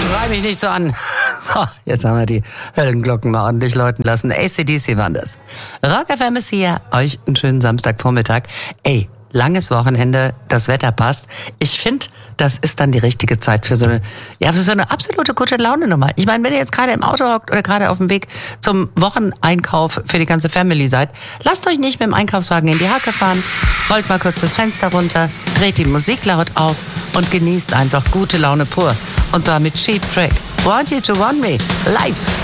Schrei mich nicht so an. So, jetzt haben wir die Höllenglocken mal ordentlich läuten lassen. AC/DC waren das. Rock FM ist hier. Euch einen schönen Samstagvormittag. Ey, langes Wochenende, das Wetter passt. Ich finde, das ist dann die richtige Zeit für so eine absolute gute Laune-Nummer. Ich meine, wenn ihr jetzt gerade im Auto hockt oder gerade auf dem Weg zum Wocheneinkauf für die ganze Family seid, lasst euch nicht mit dem Einkaufswagen in die Hacke fahren, rollt mal kurz das Fenster runter, dreht die Musik laut auf und genießt einfach gute Laune pur. Und zwar mit Cheap Trick. Want You to Want Me live.